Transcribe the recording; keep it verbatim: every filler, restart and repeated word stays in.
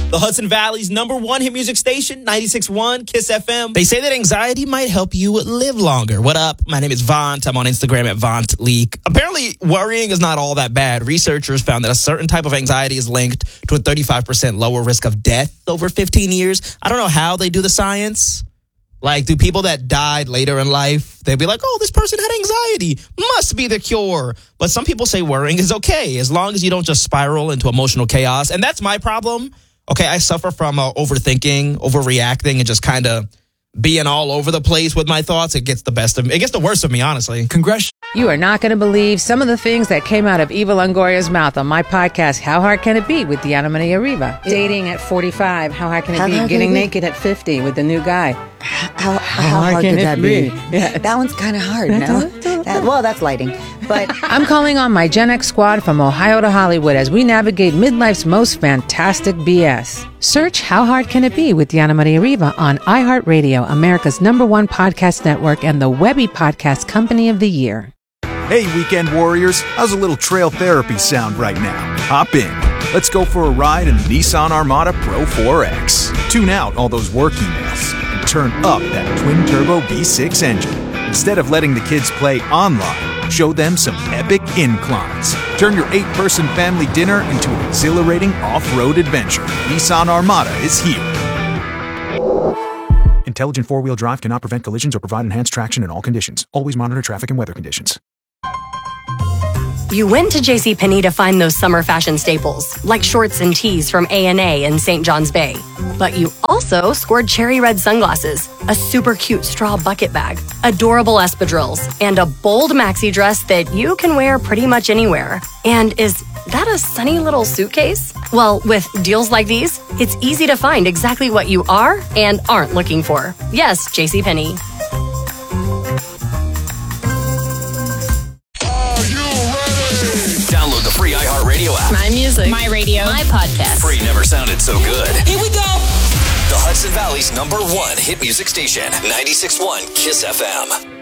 The Hudson Valley's number one hit music station, ninety-six point one Kiss F M. They say that anxiety might help you live longer. What up? My name is Vaunt. I'm on Instagram at VauntLeak. Apparently, worrying is not all that bad. Researchers found that a certain type of anxiety is linked to a thirty-five percent lower risk of death over fifteen years. I don't know how they do the science. Like, do people that died later in life, they'd be like, oh, this person had anxiety. Must be the cure. But some people say worrying is okay as long as you don't just spiral into emotional chaos. And that's my problem. Okay, I suffer from uh, overthinking, overreacting, and just kind of being all over the place with my thoughts. It gets the best of me. It gets the worst of me, honestly. Congress. You are not going to believe some of the things that came out of Eva Longoria's mouth on my podcast, How Hard Can It Be, with Diana Maria Riva. Yeah. Dating at forty-five, how hard can it how be? Getting it be? Naked at fifty with the new guy. How, how, how hard, hard could that be? be? Yeah. That one's kind of hard, no? that, well, that's lighting. But I'm calling on my Gen X squad from Ohio to Hollywood as we navigate midlife's most fantastic B S. Search How Hard Can It Be with Diana Maria Riva on iHeartRadio, America's number one podcast network and the Webby Podcast Company of the Year. Hey, weekend warriors, how's a little trail therapy sound right now? Hop in. Let's go for a ride in the Nissan Armada Pro four X. Tune out all those work emails and turn up that twin-turbo V six engine. Instead of letting the kids play online, show them some epic inclines. Turn your eight-person family dinner into an exhilarating off-road adventure. Nissan Armada is here. Intelligent four-wheel drive cannot prevent collisions or provide enhanced traction in all conditions. Always monitor traffic and weather conditions. You went to JCPenney to find those summer fashion staples, like shorts and tees from A and A in Saint John's Bay. But you also scored cherry red sunglasses, a super cute straw bucket bag, adorable espadrilles, and a bold maxi dress that you can wear pretty much anywhere. And is that a sunny little suitcase? Well, with deals like these, it's easy to find exactly what you are and aren't looking for. Yes, JCPenney. Download the free iHeartRadio app. My music. My radio. My podcast. Free never sounded so good. Here we go. The Hudson Valley's number one hit music station, ninety-six point one Kiss F M.